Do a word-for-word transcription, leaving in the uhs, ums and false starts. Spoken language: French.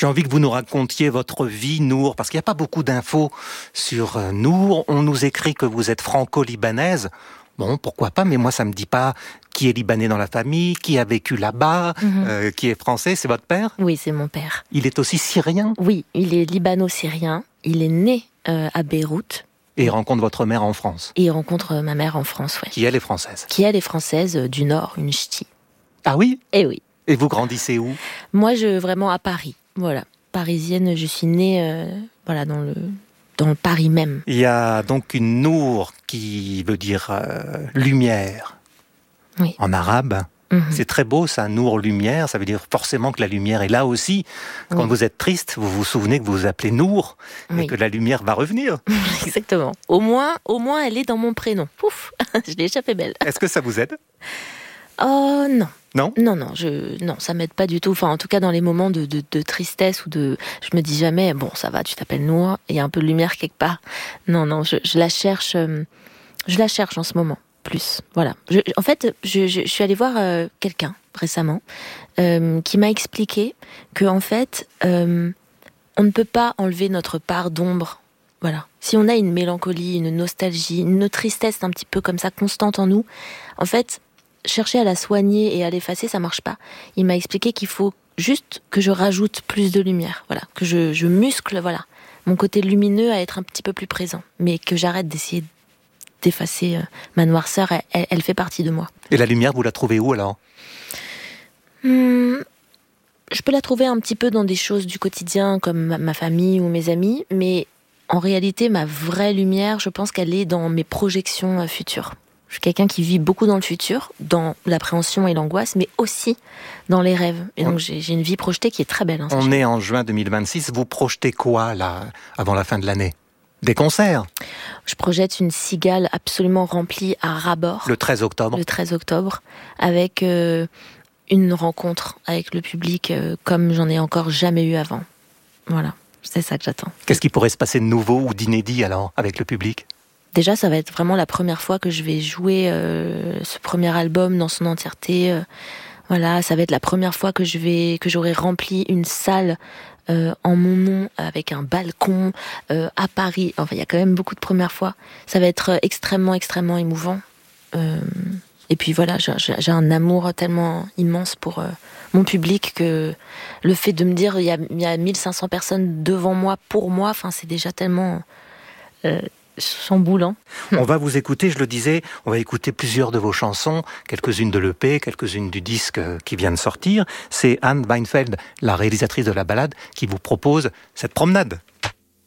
J'ai envie que vous nous racontiez votre vie, Nour, parce qu'il n'y a pas beaucoup d'infos sur Nour. On nous écrit que vous êtes franco-libanaise. Bon, pourquoi pas, mais moi, ça me dit pas qui est libanais dans la famille, qui a vécu là-bas, mm-hmm. euh, qui est français. C'est votre père ? Oui, c'est mon père. Il est aussi syrien ? Oui, il est libano-syrien. Il est né euh, à Beyrouth. Et il rencontre votre mère en France ? Et il rencontre ma mère en France, oui. Qui, elle, est française ? Qui, elle, est française euh, du Nord, une ch'ti. Ah oui ? Eh oui. Et vous grandissez où ? Moi, je vraiment à Paris. Voilà, parisienne. Je suis née, euh, voilà, dans le dans le Paris même. Il y a donc une Nour qui veut dire euh, lumière. Oui. En arabe. Mm-hmm. C'est très beau, ça, Nour, lumière. Ça veut dire forcément que la lumière est là aussi. Quand oui. vous êtes triste, vous vous souvenez que vous vous appelez Nour oui. et que la lumière va revenir. Exactement. Au moins, au moins, elle est dans mon prénom. Pouf, je l'ai échappé belle. Est-ce que ça vous aide ? Oh non. Non, non, non, je, non, ça m'aide pas du tout. Enfin, en tout cas, dans les moments de, de, de tristesse ou de, je me dis jamais, bon, ça va, tu t'appelles Nour, il y a un peu de lumière quelque part. Non, non, je, je la cherche, euh, je la cherche en ce moment, plus. Voilà. Je, en fait, je, je, je suis allée voir euh, quelqu'un récemment euh, qui m'a expliqué que, en fait, euh, on ne peut pas enlever notre part d'ombre. Voilà. Si on a une mélancolie, une nostalgie, une tristesse un petit peu comme ça constante en nous, en fait. Chercher à la soigner et à l'effacer, ça marche pas. Il m'a expliqué qu'il faut juste que je rajoute plus de lumière, voilà, que je, je muscle, voilà, mon côté lumineux à être un petit peu plus présent, mais que j'arrête d'essayer d'effacer euh, ma noirceur. Elle, elle, elle fait partie de moi. Et la lumière, vous la trouvez où alors ? hum, Je peux la trouver un petit peu dans des choses du quotidien, comme ma, ma famille ou mes amis, mais en réalité, ma vraie lumière, je pense qu'elle est dans mes projections euh, futures. Je suis quelqu'un qui vit beaucoup dans le futur, dans l'appréhension et l'angoisse, mais aussi dans les rêves. Et donc, j'ai, j'ai une vie projetée qui est très belle. Hein, On est en juin deux mille vingt-six. Vous projetez quoi, là, avant la fin de l'année ? Des concerts ? Je projette une cigale absolument remplie à ras-bord. Le treize octobre ? Le treize octobre, avec euh, une rencontre avec le public euh, comme j'en ai encore jamais eu avant. Voilà, c'est ça que j'attends. Qu'est-ce qui pourrait se passer de nouveau ou d'inédit, alors, avec le public ? Déjà, ça va être vraiment la première fois que je vais jouer euh, ce premier album dans son entièreté. Euh, voilà, ça va être la première fois que je vais que j'aurai rempli une salle euh, en mon nom avec un balcon euh, à Paris. Enfin, il y a quand même beaucoup de premières fois. Ça va être extrêmement, extrêmement émouvant. Euh, et puis voilà, j'ai, j'ai un amour tellement immense pour euh, mon public que le fait de me dire il y a, il y a mille cinq cents personnes devant moi pour moi. Enfin, c'est déjà tellement euh, chamboulant. On va vous écouter, je le disais, on va écouter plusieurs de vos chansons, quelques-unes de l'E P, quelques-unes du disque qui vient de sortir. C'est Anne Weinfeld, la réalisatrice de la balade, qui vous propose cette promenade.